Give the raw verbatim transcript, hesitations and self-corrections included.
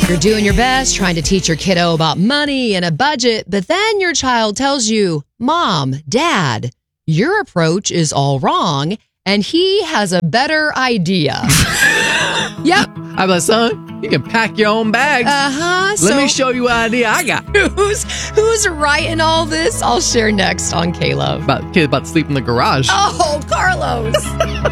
You're doing your best trying to teach your kiddo about money and a budget, but then your child tells you, Mom, Dad, your approach is all wrong, and he has a better idea. Yep. How about, son? You can pack your own bags. Uh-huh. Let so me show you what idea I got. Who's who's right in all this? I'll share next on K-Love. About kid about to sleep in the garage. Oh, Carlos.